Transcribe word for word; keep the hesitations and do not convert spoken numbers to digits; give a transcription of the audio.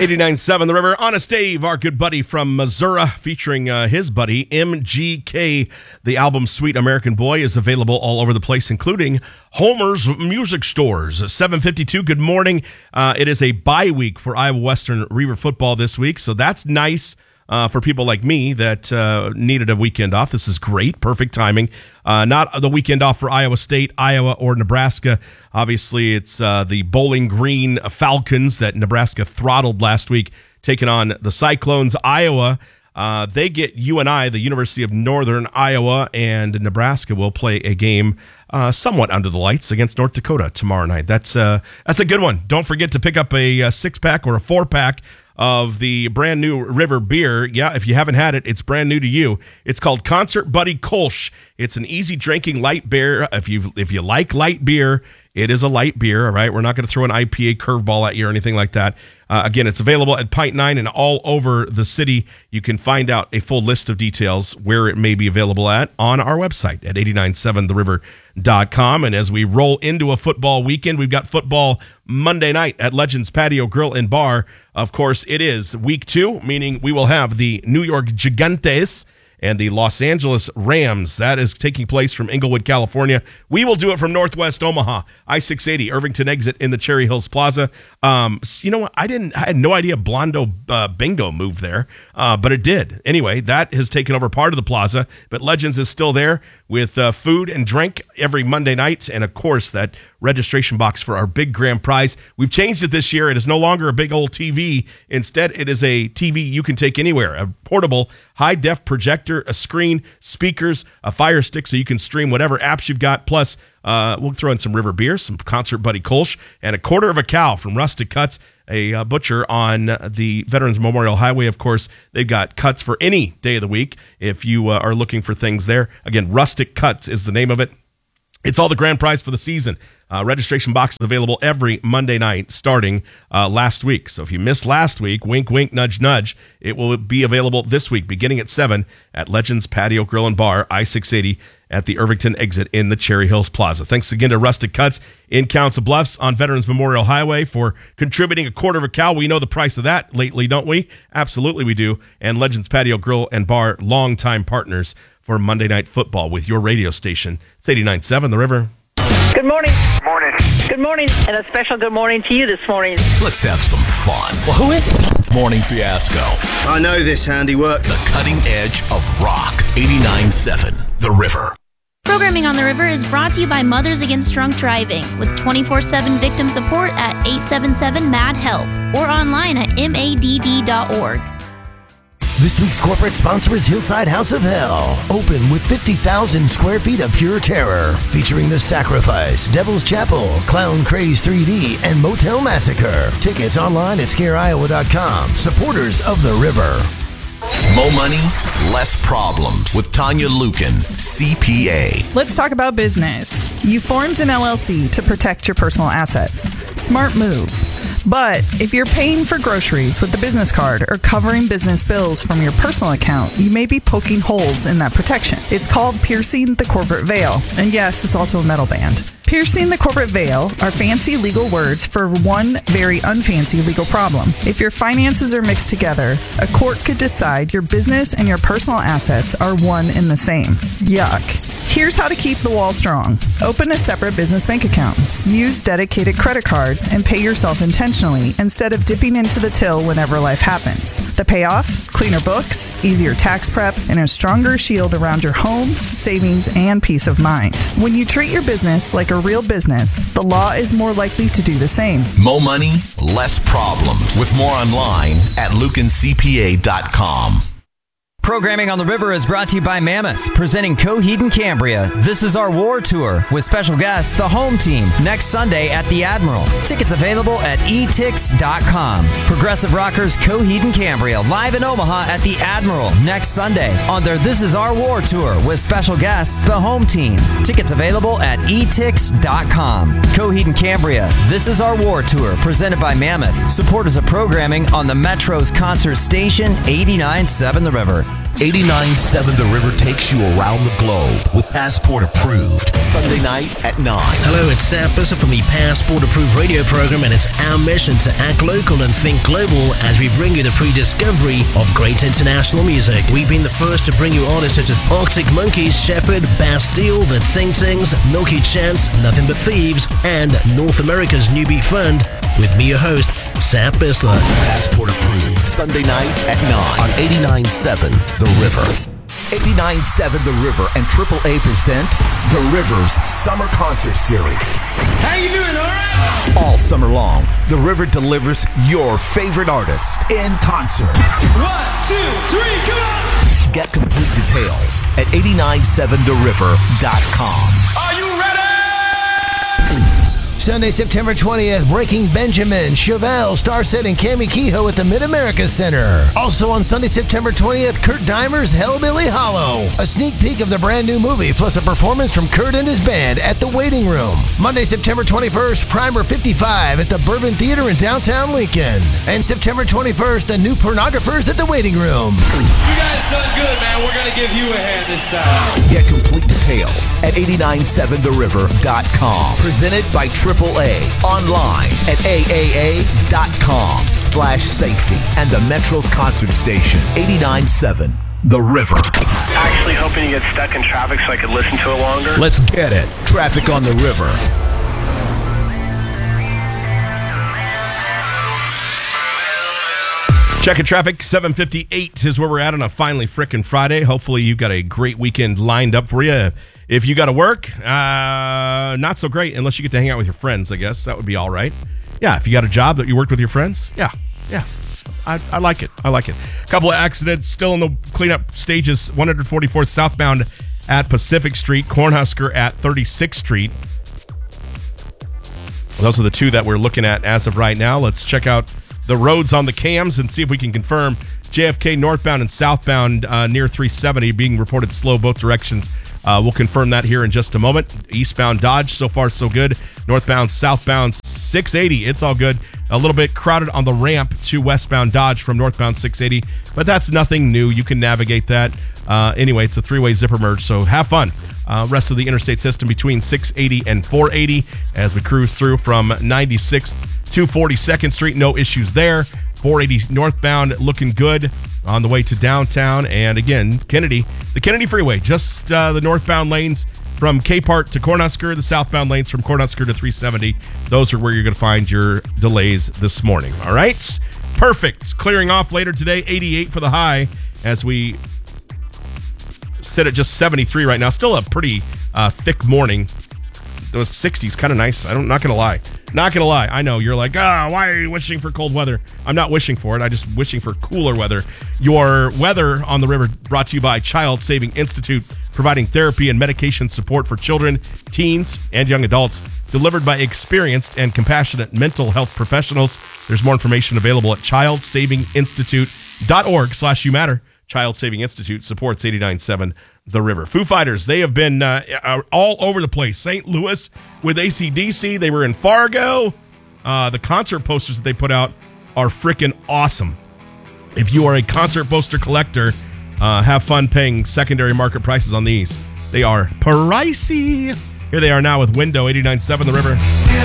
eighty-nine point seven The River. Honest Dave, our good buddy from Missouri, featuring uh, his buddy M G K. The album Sweet American Boy is available all over the place, including Homer's Music Stores. seven fifty-two, good morning. Uh, it is a bye week for Iowa Western River football this week, so that's nice. Uh, for people like me that uh, needed a weekend off. This is great. Perfect timing. Uh, not the weekend off for Iowa State, Iowa, or Nebraska. Obviously, it's uh, the Bowling Green Falcons that Nebraska throttled last week, taking on the Cyclones. Iowa, uh, they get U N I, the University of Northern Iowa, and Nebraska will play a game uh, somewhat under the lights against North Dakota tomorrow night. That's, uh, that's a good one. Don't forget to pick up a, a six-pack or a four-pack of the brand new River beer. Yeah, if you haven't had it, it's brand new to you. It's called Concert Buddy Kolsch. It's an easy drinking light beer. If you if you like light beer, it is a light beer, all right? We're not going to throw an I P A curveball at you or anything like that. Uh, again, it's available at Pint Nine and all over the city. You can find out a full list of details where it may be available at on our website at eight nine seven the river dot com. And as we roll into a football weekend, we've got football Monday night at Legends Patio Grill and Bar. Of course, it is week two, meaning we will have the New York Gigantes and the Los Angeles Rams. That is taking place from Inglewood, California. We will do it from Northwest Omaha, I six eighty, Irvington exit in the Cherry Hills Plaza. Um, you know what? I didn't. I had no idea Blondo uh, Bingo moved there, uh, but it did. Anyway, that has taken over part of the plaza, but Legends is still there with uh, food and drink every Monday night, and of course that registration box for our big grand prize. We've changed it this year. It is no longer a big old T V. Instead, it is a T V you can take anywhere, a portable high-def projector, a screen, speakers, a Fire Stick, so you can stream whatever apps you've got. Plus, uh, we'll throw in some River beer, some Concert Buddy Kolsch, and a quarter of a cow from Rustic Cuts, a uh, butcher on the Veterans Memorial Highway. Of course, they've got cuts for any day of the week if you uh, are looking for things there. Again, Rustic Cuts is the name of it. It's all the grand prize for the season. Uh, registration box is available every Monday night starting uh, last week. So if you missed last week, wink, wink, nudge, nudge, it will be available this week beginning at seven at Legends Patio Grill and Bar, I six eighty at the Irvington exit in the Cherry Hills Plaza. Thanks again to Rustic Cuts in Council Bluffs on Veterans Memorial Highway for contributing a quarter of a cow. We know the price of that lately, don't we? Absolutely we do. And Legends Patio Grill and Bar, longtime partners for Monday Night Football with your radio station. It's eighty-nine point seven The River. Good morning. Morning. Good morning, and a special good morning to you this morning. Let's have some fun. Well, who is it? Morning Fiasco. I know this handiwork. The cutting edge of rock. eighty-nine point seven The River. Programming on the River is brought to you by Mothers Against Drunk Driving with twenty-four seven victim support at eight seven seven M A D HELP or online at M A D D dot org. This week's corporate sponsor is Hillside House of Hell. Open with fifty thousand square feet of pure terror. Featuring The Sacrifice, Devil's Chapel, Clown Craze three D, and Motel Massacre. Tickets online at scare iowa dot com. Supporters of the River. Mo money, less problems with Tanya Lukin, C P A. Let's talk about business. You formed an L L C to protect your personal assets. Smart move. But if you're paying for groceries with the business card or covering business bills from your personal account, you may be poking holes in that protection. It's called piercing the corporate veil. And yes, it's also a metal band. Piercing the corporate veil are fancy legal words for one very unfancy legal problem. If your finances are mixed together, a court could decide your business and your personal assets are one and the same. Yuck. Here's how to keep the wall strong. Open a separate business bank account. Use dedicated credit cards and pay yourself intentionally instead of dipping into the till whenever life happens. The payoff? Cleaner books, easier tax prep, and a stronger shield around your home, savings, and peace of mind. When you treat your business like a real business, the law is more likely to do the same. Mo money, less problems. With more online at lukin c p a dot com. Programming on the River is brought to you by Mammoth, presenting Coheed and Cambria. This is our war tour with special guests, the home team, next Sunday at the Admiral. Tickets available at e tix dot com. Progressive rockers Coheed and Cambria live in Omaha at the Admiral next Sunday on their This Is Our War tour with special guests, the home team. Tickets available at e tix dot com. Coheed and Cambria, This Is Our War tour presented by Mammoth. Supporters of programming on the Metro's concert station eighty-nine point seven The River. eighty-nine point seven The River takes you around the globe with Passport Approved. Sunday night at nine. Hello, it's Sam Busser from the Passport Approved radio program, and it's our mission to act local and think global as we bring you the pre-discovery of great international music. We've been the first to bring you artists such as Arctic Monkeys, Shepherd, Bastille, The Tsing Tsings, Milky Chance, Nothing But Thieves, and North America's New Beat Fund with me, your host, Sam Bisler. Passport Approved. Sunday night at nine on eighty-nine point seven The River. eighty-nine point seven The River and triple A present The River's Summer Concert Series. How you doing, all right? All summer long, The River delivers your favorite artist in concert. One, two, three, come on! Get complete details at eighty-nine point seven the river dot com. Are you ready? Sunday, September twentieth, Breaking Benjamin, Chevelle, Starset, and Cami Kehoe at the Mid-America Center. Also on Sunday, September twentieth, Kurt Dimer's Hellbilly Hollow. A sneak peek of the brand new movie, plus a performance from Kurt and his band at the Waiting Room. Monday, September twenty-first, Primer fifty-five at the Bourbon Theater in downtown Lincoln. And September twenty-first, the New Pornographers at the Waiting Room. You guys done good, man. We're going to give you a hand this time. Get complete details at eighty-nine point seven the river dot com. Presented by Triple A. Online at A A A dot com slash safety. And the Metro's concert station, eighty-nine point seven The River. Actually hoping you get stuck in traffic so I could listen to it longer. Let's get it. Traffic on the river. Checking traffic, seven fifty-eight is where we're at on a finally frickin' Friday. Hopefully you've got a great weekend lined up for you. If you got to work, uh, not so great unless you get to hang out with your friends, I guess. That would be all right. Yeah, if you got a job that you worked with your friends, yeah, yeah. I, I like it. I like it. A couple of accidents still in the cleanup stages. one forty-fourth southbound at Pacific Street, Cornhusker at thirty-sixth Street. Those are the two that we're looking at as of right now. Let's check out the roads on the cams and see if we can confirm J F K northbound and southbound uh, near three seventy being reported slow both directions. Uh, we'll confirm that here in just a moment. Eastbound Dodge, so far so good. Northbound, southbound six eighty, it's all good. A little bit crowded on the ramp to westbound Dodge from northbound six eighty, but that's nothing new. You can navigate that. Uh, anyway, it's a three-way zipper merge, so have fun. Uh, rest of the interstate system between six eighty and four eighty as we cruise through from ninety-sixth to forty-second Street. No issues there. four eighty northbound looking good on the way to downtown. And again, Kennedy, the Kennedy Freeway, just uh, the northbound lanes from Capehart to Cornhusker, the southbound lanes from Cornhusker to three seventy. Those are where you're going to find your delays this morning. All right? Perfect. Clearing off later today, eighty-eight for the high as we sit at just seventy-three right now. Still a pretty uh, thick morning. Those sixties, kind of nice. I'm not going to lie. Not going to lie. I know you're like, ah, oh, why are you wishing for cold weather? I'm not wishing for it. I'm just wishing for cooler weather. Your weather on the river brought to you by Child Saving Institute, providing therapy and medication support for children, teens, and young adults, delivered by experienced and compassionate mental health professionals. There's more information available at child saving institute dot org slash you matter. Child Saving Institute supports eighty-nine point seven The River. Foo Fighters, they have been uh, all over the place. Saint Louis with A C D C. They were in Fargo. Uh, the concert posters that they put out are freaking awesome. If you are a concert poster collector, uh, have fun paying secondary market prices on these. They are pricey. Here they are now with Window, eighty-nine point seven The River.